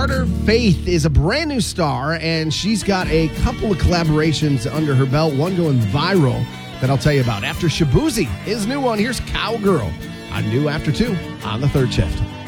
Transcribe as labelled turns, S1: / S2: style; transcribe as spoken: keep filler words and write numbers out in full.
S1: Carter Faith is a brand new star, and she's got a couple of collaborations under her belt, one going viral that I'll tell you about. After Shaboozey, his new one, here's Cowgirl on New After two on the third shift.